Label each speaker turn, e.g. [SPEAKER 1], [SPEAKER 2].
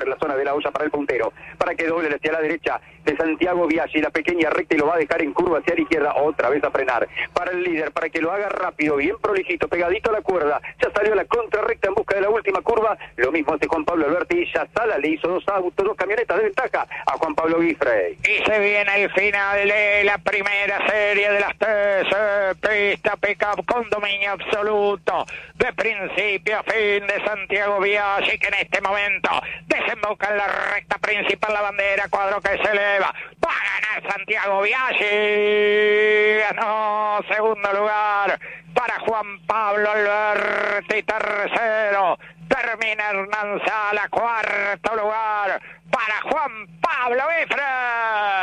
[SPEAKER 1] en la zona de la olla para el puntero, para que doble hacia la derecha de Santiago Biaggi, la pequeña recta y lo va a dejar en curva hacia la izquierda, otra vez a frenar, para el líder, para que lo haga rápido, bien prolijito, pegadito a la cuerda, ya salió a la contrarrecta en busca de la última curva, lo mismo hace Juan Pablo Alberti, y ya Sala le hizo dos autos, dos camionetas de ventaja a Juan Pablo Guifrey.
[SPEAKER 2] Y se viene el final de la primera serie de las tres pistas pick-up con dominio absoluto de principio a fin de Santiago Biaggi, que en este momento desemboca en la recta principal, la bandera cuadro que se eleva, va a ganar Santiago Biaggi, ganó segundo lugar para Juan Pablo Alberti, tercero termina Hernán Sala, cuarto lugar para Juan Pablo Guifrey.